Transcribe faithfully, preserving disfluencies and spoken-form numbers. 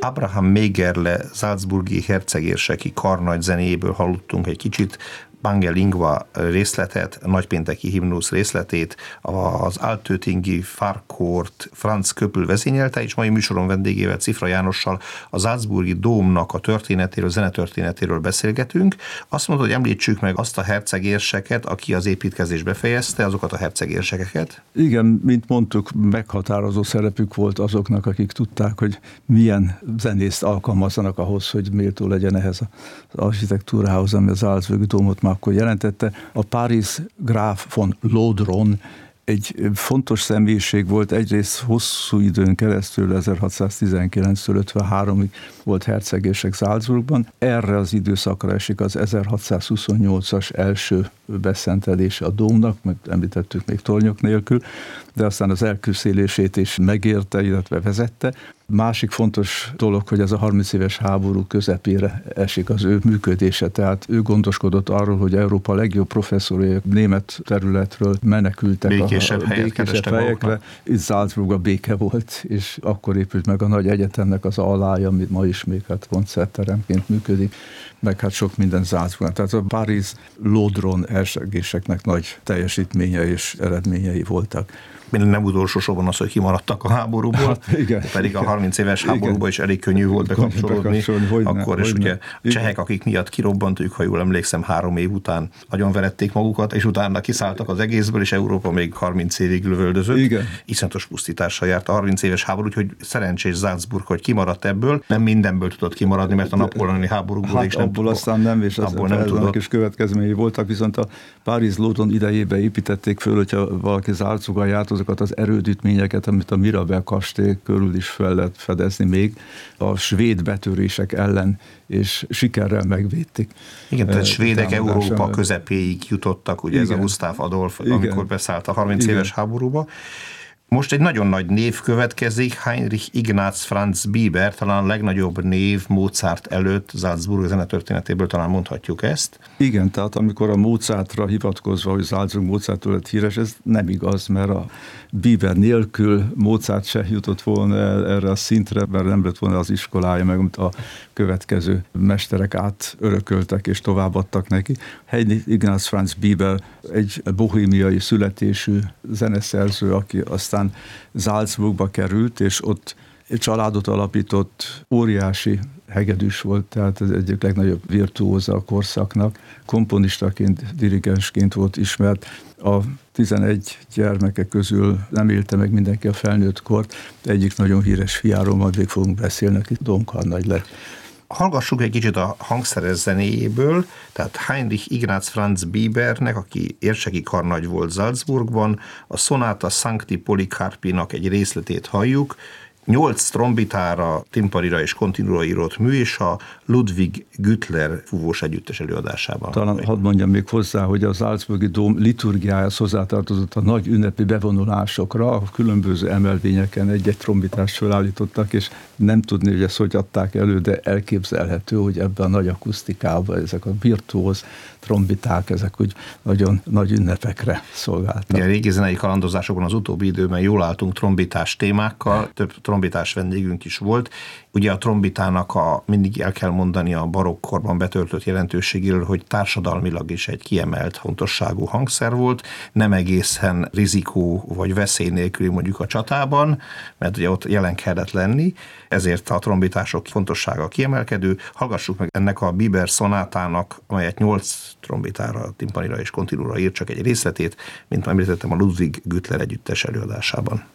Abraham Megerle salzburgi hercegérseki karnagy zenéjéből hallottunk egy kicsit, Bange Lingua részletet, nagypénteki himnusz részletét, az Altötingi Farkort Franz Köppl vezényelte, és mai műsoron vendégével, Cifra Jánossal a salzburgi dómnak a történetéről, zenetörténetéről beszélgetünk. Azt mondod, hogy említsük meg azt a hercegérseket, aki az építkezést befejezte, azokat a hercegérsekeket. Igen, mint mondtuk, meghatározó szerepük volt azoknak, akik tudták, hogy milyen zenészt alkalmazzanak ahhoz, hogy méltó legyen ehhez az architektúrához, ami az salzburgi dómot már akkor jelentette. A Paris Graf von Lodron egy fontos személyiség volt, egyrészt hosszú időn keresztül, ezerhatszáztizenkilenctől ötvenháromig volt hercegérsek Salzburgban. Erre az időszakra esik az ezerhatszázhuszonnyolcas első beszentelése a dómnak, meg említettük még tornyok nélkül, de aztán az elküszélését is megérte, illetve vezette. Másik fontos dolog, hogy ez a harminc éves háború közepére esik az ő működése, tehát ő gondoskodott arról, hogy Európa legjobb professzorai német területről menekültek békésebb a, a békésebb helyekre. Itt Salzburg a béke volt, és akkor épült meg a nagy egyetemnek az alája, amit ma is még hát koncertteremként működik, meg hát sok minden Salzburgban. Tehát a Paris Lodron hercegéseknek nagy teljesítményei és eredményei voltak. Nem utolsó sorban az, hogy kimaradtak a háborúból, hát, igen, pedig igen, a harminc éves háborúban is elég könnyű volt bekapcsolódni. Hogyne, akkor is ugye csehek, akik miatt kirobbantuk, ha jól emlékszem, három év után agyonverették magukat, és utána kiszálltak az egészből, és Európa még harminc évig lövöldözött. Igen. Iszonyatos pusztítással járt a harminc éves háború, úgyhogy szerencsés Salzburg, hogy kimaradt ebből. Nem mindenből tudott kimaradni, mert a napóleoni háborúból hát is nem abból aztán nem, és az nem tudott. És következményei voltak, viszont a Paris Lodron idejében építették föl, hogyha valaki Salzburgban járt, azokat az erődítményeket, amit a Mirabel kastély körül is fel lehet fedezni még, a svéd betörések ellen, és sikerrel megvédték. Igen, tehát svédek Európa közepéig jutottak, ugye igen, ez a Gustav Adolf, igen, amikor beszállt a harminc igen, éves háborúba. Most egy nagyon nagy név következik, Heinrich Ignaz Franz Biber, talán a legnagyobb név Mozart előtt, Salzburg zenetörténetéből talán mondhatjuk ezt. Igen, tehát amikor a Mozartra hivatkozva, hogy Salzburg Mozarttól lett híres, ez nem igaz, mert a Biber nélkül Mozart se jutott volna erre a szintre, mert nem lett volna az iskolája, meg amit a következő mesterek átörököltek és továbbadtak neki. Heinrich Ignaz Franz Biber egy bohémiai születésű zeneszerző, aki aztán Salzburgba került, és ott egy családot alapított, óriási hegedűs volt, tehát ez egyik legnagyobb virtuóza a korszaknak. Komponistaként, dirigensként volt ismert. A tizenegy gyermeke közül nem élte meg mindenki a felnőtt kort, egyik nagyon híres fiáról majd még fogunk beszélni, aki domkarnagy lett. Hallgassuk egy kicsit a hangszeres zenéjéből, tehát Heinrich Ignaz Franz Bibernek, aki érseki karnagy volt Salzburgban, a Sonata Sancti Polycarpinak egy részletét halljuk, nyolc trombitára, timpanira és kontinúra írott mű, és a Ludwig Güttler fúvós együttes előadásában. Talán hadd mondjam még hozzá, hogy az Salzburgi dóm liturgiájához hozzátartozott a nagy ünnepi bevonulásokra, a különböző emelvényeken egy-egy trombitást felállítottak, és nem tudni, hogy ezt hogy adták elő, de elképzelhető, hogy ebben a nagy akusztikában ezek a virtuóz trombiták, ezek úgy nagyon nagy ünnepekre szolgáltak. Ugye a régi zenei kalandozásokban az utóbbi időben jól álltunk trombitás témákkal, több trombitás vendégünk is volt. Ugye a trombitának a, mindig el kell mondani a barokkorban betöltött jelentőségéről, hogy társadalmilag is egy kiemelt fontosságú hangszer volt, nem egészen rizikó vagy veszély nélküli mondjuk a csatában, mert ugye ott jelen kellett lenni, ezért a trombitások fontossága kiemelkedő. Hallgassuk meg ennek a Biber szonátának, amelyet nyolc trombitára, timpanira és kontinúra ír, csak egy részletét, mint említettem, a Ludwig Güttler együttes előadásában.